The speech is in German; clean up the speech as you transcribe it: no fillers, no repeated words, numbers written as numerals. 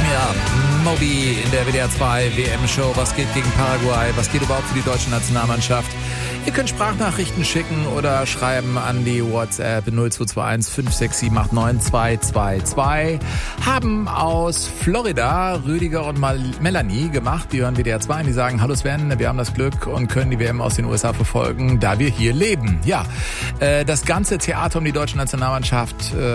Ja, Moby in der WDR 2 WM-Show. Was geht gegen Paraguay? Was geht überhaupt für die deutsche Nationalmannschaft? Ihr könnt Sprachnachrichten schicken oder schreiben an die WhatsApp 0221 567 89222. Haben aus Florida Rüdiger und Melanie gemacht. Die hören WDR 2 und die sagen, hallo Sven, wir haben das Glück und können die WM aus den USA verfolgen, da wir hier leben. Ja, das ganze Theater um die deutsche Nationalmannschaft